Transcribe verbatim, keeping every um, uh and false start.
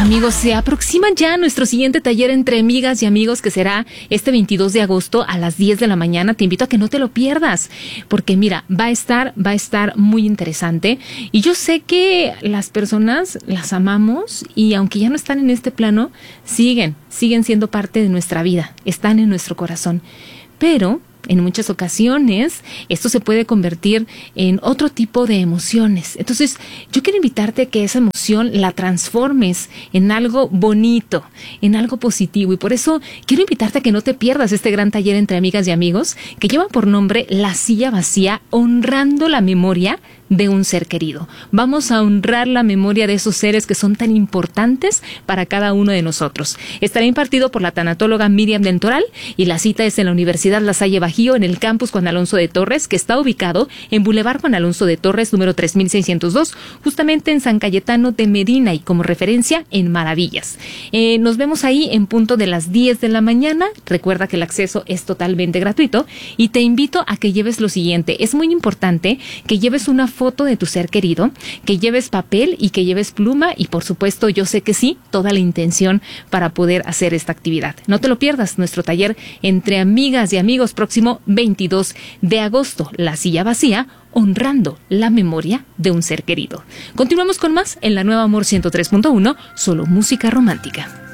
amigos, se aproxima ya nuestro siguiente taller entre amigas y amigos, que será este veintidós de agosto a las diez de la mañana. Te invito a que no te lo pierdas, porque mira, va a estar, va a estar muy interesante. Y yo sé que las personas las amamos y aunque ya no están en este plano, siguen, siguen siendo parte de nuestra vida, están en nuestro corazón. Pero en muchas ocasiones esto se puede convertir en otro tipo de emociones. Entonces, yo quiero invitarte a que esa emoción la transformes en algo bonito, en algo positivo. Y por eso quiero invitarte a que no te pierdas este gran taller entre amigas y amigos que lleva por nombre La Silla Vacía, honrando la memoria de un ser querido. Vamos a honrar la memoria de esos seres que son tan importantes para cada uno de nosotros. Estará impartido por la tanatóloga Miriam del Toral y la cita es en la Universidad La Salle Bajío, en el campus Juan Alonso de Torres, que está ubicado en Boulevard Juan Alonso de Torres, número tres mil seiscientos dos, justamente en San Cayetano de Medina, y como referencia en Maravillas. Eh, nos vemos ahí en punto de las diez de la mañana. Recuerda que el acceso es totalmente gratuito y te invito a que lleves lo siguiente. Es muy importante que lleves una foto de tu ser querido, que lleves papel y que lleves pluma y, por supuesto, yo sé que sí, toda la intención para poder hacer esta actividad. No te lo pierdas, nuestro taller entre amigas y amigos próximo veintidós de agosto, La Silla Vacía, honrando la memoria de un ser querido. Continuamos con más en la Nueva Amor ciento tres punto uno, solo música romántica.